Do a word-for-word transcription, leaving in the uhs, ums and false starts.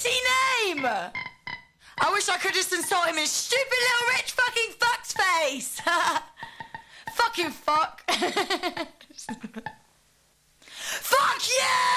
shitty name! I wish I could just insult him in stupid little rich fucking fuck's face! Fucking fuck. Fuck you!